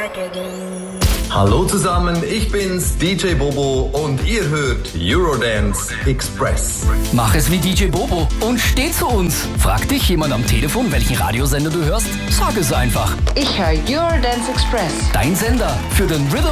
Hallo zusammen, ich bin's, DJ Bobo und ihr hört Eurodance Express. Mach es wie DJ Bobo und steh zu uns. Fragt dich jemand am Telefon, welchen Radiosender du hörst? Sag es einfach. Ich höre Eurodance Express. Dein Sender für den Rhythm